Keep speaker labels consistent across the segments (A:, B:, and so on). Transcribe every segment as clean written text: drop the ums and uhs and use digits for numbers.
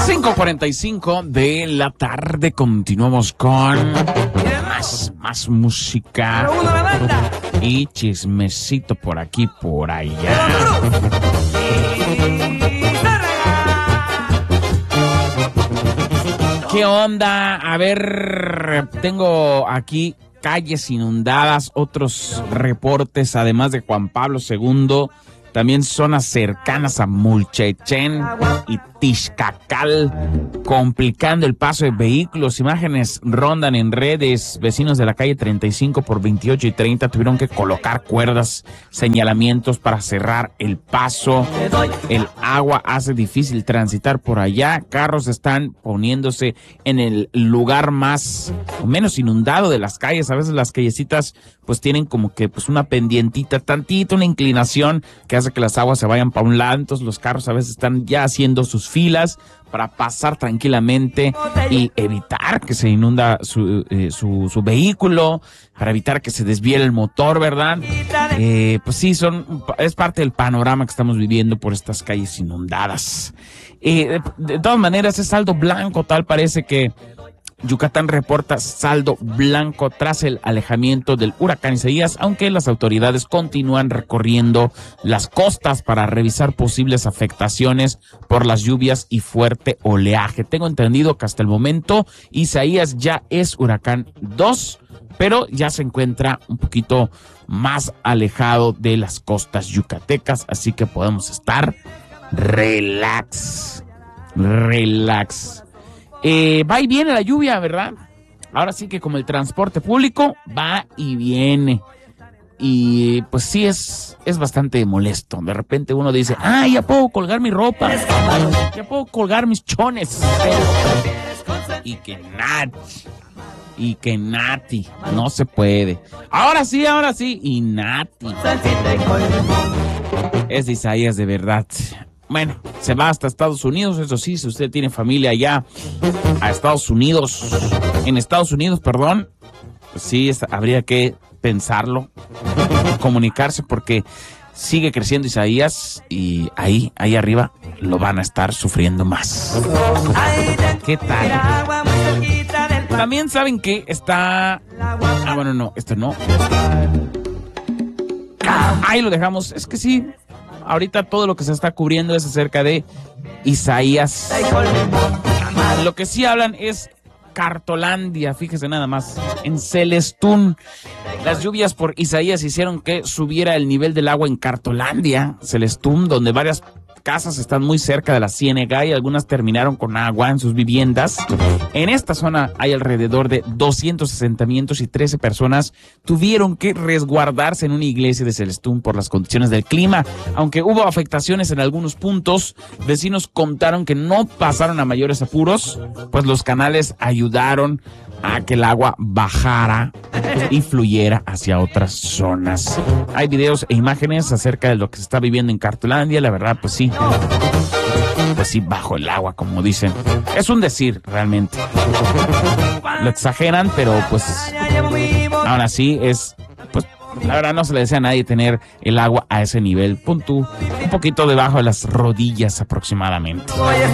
A: 5:45 de la tarde, continuamos con más música y chismecito por aquí, por allá. ¿Qué onda? A ver, tengo aquí calles inundadas, otros reportes, además de Juan Pablo II, también zonas cercanas a Mulchechén y Tixcacal, complicando el paso de vehículos. Imágenes rondan en redes. Vecinos de la calle 35 por 28 y 30 tuvieron que colocar cuerdas, señalamientos para cerrar el paso. El agua hace difícil transitar por allá. Carros están poniéndose en el lugar más o menos inundado de las calles. A veces las callecitas pues tienen como que pues una pendientita, tantito, una inclinación que hace que las aguas se vayan para un lado. Entonces los carros a veces están ya haciendo sus filas para pasar tranquilamente y evitar que se inunda su vehículo, para evitar que se desvíe el motor, ¿verdad? Pues sí, es parte del panorama que estamos viviendo por estas calles inundadas. De todas maneras, es saldo blanco, tal parece que Yucatán reporta saldo blanco tras el alejamiento del huracán Isaías, aunque las autoridades continúan recorriendo las costas para revisar posibles afectaciones por las lluvias y fuerte oleaje. Tengo entendido que hasta el momento Isaías ya es huracán 2, pero ya se encuentra un poquito más alejado de las costas yucatecas, así que podemos estar relax. Va y viene la lluvia, ¿verdad? Ahora sí que como el transporte público va y viene. Y pues sí es bastante molesto. De repente uno dice, ya puedo colgar mi ropa, ya puedo colgar mis chones. Y que nati, no se puede. Ahora sí, y nati. Es de Isaías de verdad. Bueno, se va hasta Estados Unidos, eso sí, si usted tiene familia allá en Estados Unidos, pues sí, habría que pensarlo, comunicarse, porque sigue creciendo Isaías y ahí arriba lo van a estar sufriendo más. ¿Qué tal? También saben que está... bueno, no, esto no. Ahí lo dejamos, es que sí. Ahorita todo lo que se está cubriendo es acerca de Isaías. Lo que sí hablan es Cartolandia, fíjese nada más. En Celestún, las lluvias por Isaías hicieron que subiera el nivel del agua en Cartolandia, Celestún, donde varias casas están muy cerca de la ciénaga y algunas terminaron con agua en sus viviendas. En esta zona hay alrededor de 200 asentamientos y 13 personas tuvieron que resguardarse en una iglesia de Celestún por las condiciones del clima. Aunque hubo afectaciones en algunos puntos, vecinos contaron que no pasaron a mayores apuros, pues los canales ayudaron a que el agua bajara y fluyera hacia otras zonas. Hay videos e imágenes acerca de lo que se está viviendo en Cartolandia. La verdad, pues sí, bajo el agua, como dicen. Es un decir, realmente. Lo exageran, pero pues aún así pues la verdad no se le desea a nadie tener el agua a ese nivel. Punto, un poquito debajo de las rodillas aproximadamente.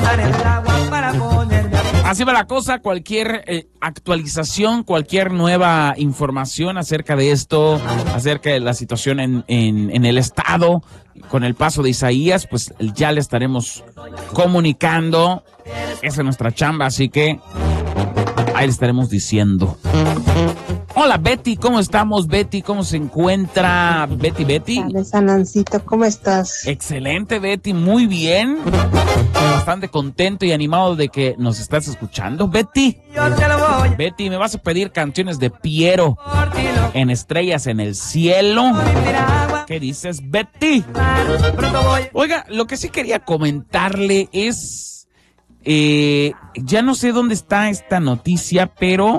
A: Así va la cosa. Cualquier actualización, cualquier nueva información acerca de esto, acerca de la situación en el estado, con el paso de Isaías, pues ya le estaremos comunicando. Esa es nuestra chamba, así que ahí le estaremos diciendo. Hola Betty, ¿cómo estamos Betty? ¿Cómo se encuentra Betty?
B: Hola Sanancito, ¿cómo estás?
A: Excelente Betty, muy bien. Bastante contento y animado de que nos estás escuchando Betty. Betty, ¿me vas a pedir canciones de Piero en Estrellas en el Cielo? ¿Qué dices Betty? Oiga, lo que sí quería comentarle es... ya no sé dónde está esta noticia, pero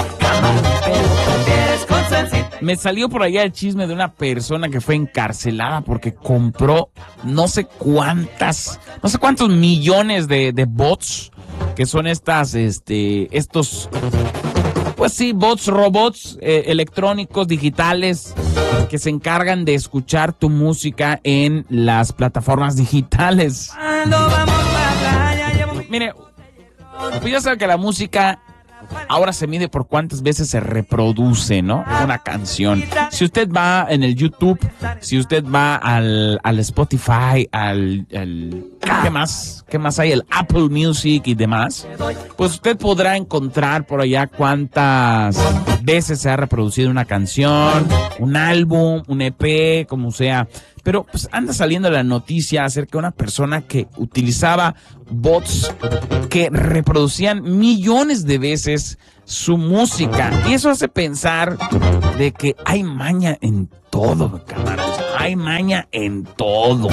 A: me salió por allá el chisme de una persona que fue encarcelada porque compró no sé cuántos millones de bots, que son estos, pues sí, robots electrónicos, digitales, que se encargan de escuchar tu música en las plataformas digitales. Mire, Pues ya saben que la música ahora se mide por cuántas veces se reproduce, ¿no? Una canción. Si usted va en el YouTube, si usted va al Spotify, ¿qué más? ¿Qué más hay? El Apple Music y demás. Pues usted podrá encontrar por allá cuántas veces se ha reproducido una canción, un álbum, un EP, como sea. Pero pues anda saliendo la noticia acerca de una persona que utilizaba bots que reproducían millones de veces su música. Y eso hace pensar de que hay maña en todo, camaradas. Hay maña en todo.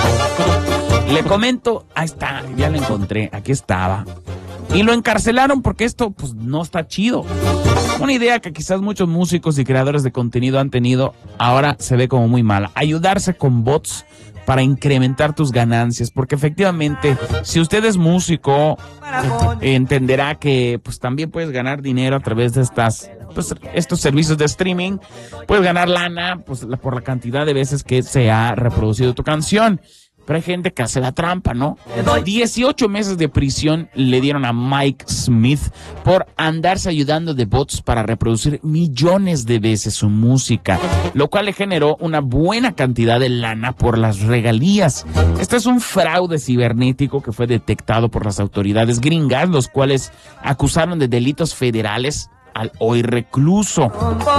A: Le comento, ahí está, ya lo encontré, aquí estaba. Y lo encarcelaron porque esto pues no está chido. Una idea que quizás muchos músicos y creadores de contenido han tenido, ahora se ve como muy mala. Ayudarse con bots para incrementar tus ganancias, porque efectivamente, si usted es músico, entenderá que pues también puedes ganar dinero a través de estos servicios de streaming. Puedes ganar lana pues, por la cantidad de veces que se ha reproducido tu canción. Pero hay gente que hace la trampa, ¿no? 18 meses de prisión le dieron a Mike Smith por andarse ayudando de bots para reproducir millones de veces su música, lo cual le generó una buena cantidad de lana por las regalías. Este es un fraude cibernético que fue detectado por las autoridades gringas, los cuales acusaron de delitos federales al hoy recluso.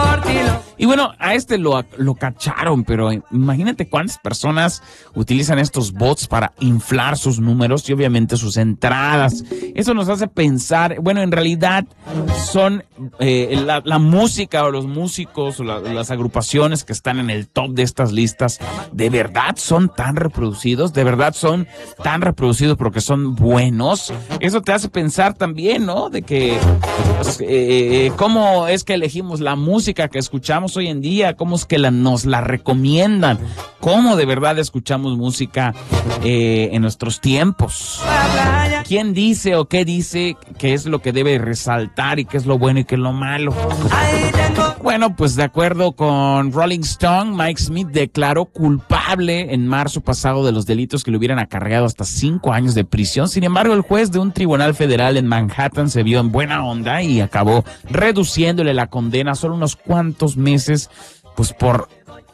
A: Y bueno, a este lo cacharon, pero imagínate cuántas personas utilizan estos bots para inflar sus números y obviamente sus entradas. Eso nos hace pensar, bueno, en realidad son la música o los músicos o las agrupaciones que están en el top de estas listas, ¿de verdad son tan reproducidos? ¿De verdad son tan reproducidos porque son buenos? Eso te hace pensar también, ¿no? De que pues, cómo es que elegimos la música que escuchamos hoy en día, cómo es que nos la recomiendan, cómo de verdad escuchamos música en nuestros tiempos. ¿Quién dice o qué dice qué es lo que debe resaltar y qué es lo bueno y qué es lo malo? Bueno, pues de acuerdo con Rolling Stone, Mike Smith declaró culpable en marzo pasado de los delitos que le hubieran acarreado hasta 5 años de prisión. Sin embargo, el juez de un tribunal federal en Manhattan se vio en buena onda y acabó reduciéndole la condena a solo unos cuantos meses, pues por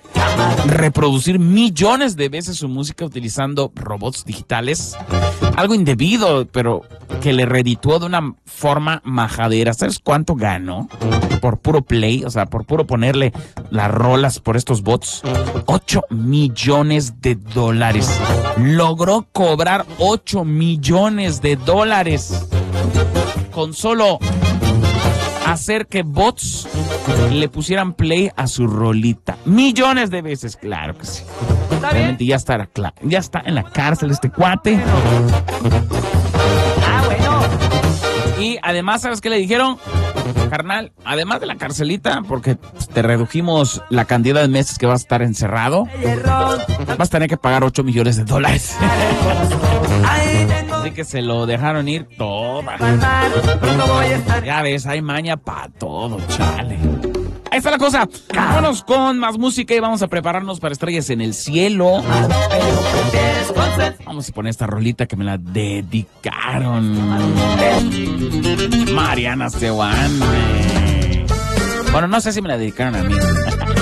A: reproducir millones de veces su música utilizando robots digitales. Algo indebido, pero que le redituó de una forma majadera. ¿Sabes cuánto ganó? Por puro play, o sea, por puro ponerle las rolas por estos bots. $8 millones. Logró cobrar $8 millones con solo hacer que bots le pusieran play a su rolita. Millones de veces, claro que sí. Realmente ya está en la cárcel este cuate. Y además, ¿sabes qué le dijeron? Carnal, además de la carcelita, porque te redujimos la cantidad de meses que vas a estar encerrado, vas a tener que pagar $8 millones. Así que se lo dejaron ir toda. Ya ves, hay maña para todo, chale. Ahí está la cosa. Vámonos con más música y vamos a prepararnos para Estrellas en el Cielo. Vamos a poner esta rolita que me la dedicaron. Mariana Seoane. Bueno, no sé si me la dedicaron a mí.